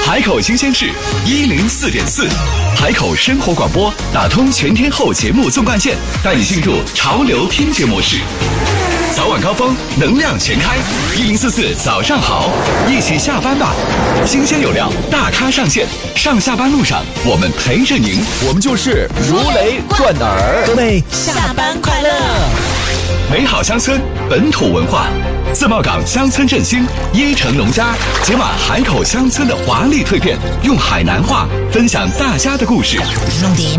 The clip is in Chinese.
海口新鲜事104.4，海口生活广播打通全天候节目纵贯线，带你进入潮流听觉模式。早晚高峰，能量全开，1044早上好，一起下班吧。新鲜有料，大咖上线，上下班路上我们陪着您， 我们就是如雷贯耳。 各位下班快乐！ 美好乡村，本土文化，自贸港乡村振兴，椰城农家解码海口乡村的华丽蜕变，用海南话分享大家的故事。